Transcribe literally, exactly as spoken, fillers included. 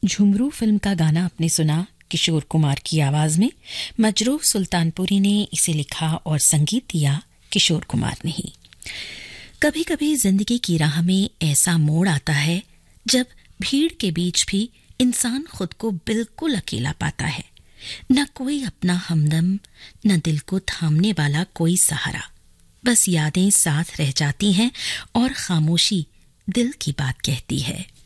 Jhumru film का गाना आपने सुना किशोर कुमार की आवाज में। मजरूह सुल्तानपुरी ने इसे लिखा और संगीत दिया किशोर कुमार ने ही। कभी कभी जिंदगी की राह में ऐसा मोड़ आता है जब भीड़ के बीच भी इंसान खुद को बिल्कुल अकेला पाता है। न कोई अपना हमदम, न दिल को थामने वाला कोई सहारा। बस यादें साथ रह जाती हैं और खामोशी दिल की बात कहती है।